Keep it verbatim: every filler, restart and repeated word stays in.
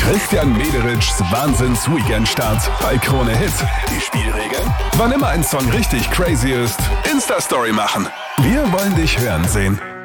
Christian Mederitschs Wahnsinns-Weekend-Start bei Krone Hit. Die Spielregeln? Wann immer ein Song richtig crazy ist, Insta-Story machen. Wir wollen dich hören sehen.